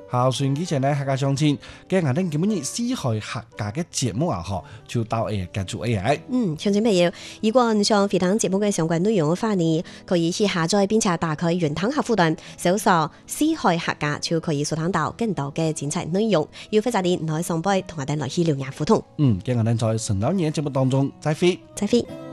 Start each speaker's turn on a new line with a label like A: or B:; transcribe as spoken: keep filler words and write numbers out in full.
A: 好，算以前咧客家相親，今日我哋今日四海客家嘅節目啊，嗬，就到誒結束誒。
B: 嗯，聽眾朋友，如果你想回聽節目嘅相關內容嘅話呢，可以去下載並且打開雲端客戶端，搜索四海客家就可以收聽到更多嘅精彩內容。要非常啲唔可以上輩同我哋來去留言互動。
A: 嗯，今日我哋在神老年節目當中再會，
B: 再會。